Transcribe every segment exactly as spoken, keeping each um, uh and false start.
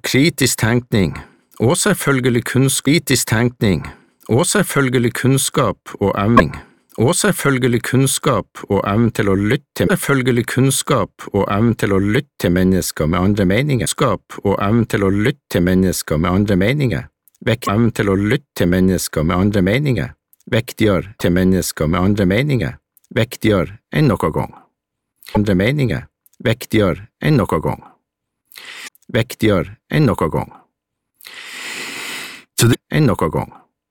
kritisk tenkning, og selvfølgelig kunst, kritisk tenkning, og selvfølgelig kunnskap og evning, og selvfølgelig kunnskap og evnen til å lytte, selvfølgelig kunnskap og evnen til å lytte til mennesker med andre meninger, kunnskap og evnen til å lytte til mennesker med andre meninger, vekt evnen til å lytte til mennesker med andre meninger, vektigere til mennesker med andre meninger, vektigere enn noen gang. Andre meninger, vektigere enn noen gang. Vektigere enn noen gang. Så det enn noen gang.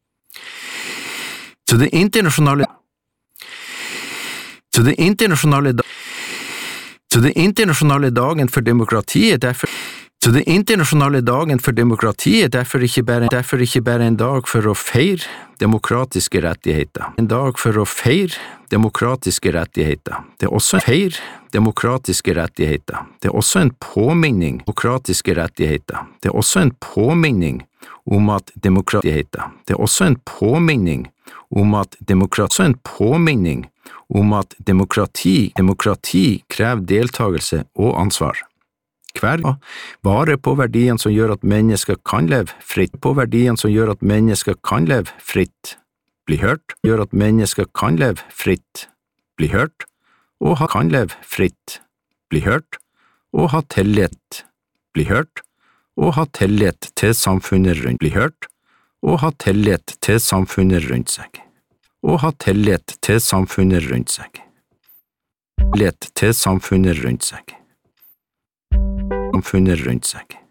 Så det internasjonale Så det internasjonale Så det internasjonale dagen for demokratiet derfor Så det internasjonale dagen for demokratiet derfor ikke bare derfor ikke bare en dag for å feire demokratiske rettigheter. En dag for å feire demokratiske rettigheter. Det er også en feir demokratiske rettigheter. Det er også en påminning demokratiske rettigheter. Det er også en påminning om at demokratiheter. Det er også en påminning om at demokrati en påminning om at demokrati demokrati krever deltakelse og ansvar. Hver vare på verdiene som gjør at mennesker kan leve fritt, på verdiene som gjør at mennesker kan leve fritt, bli hørt, gjør at mennesker kan leve fritt, bli hørt, og ha kan leve fritt, bli hørt, og ha tillit, bli hørt, og ha tillit til samfunnet rundt, bli hørt, og ha tillit til samfunnet rundt seg, og ha tillit til samfunnet rundt seg, tillit til samfunnet rundt seg, samfunnet rundt seg.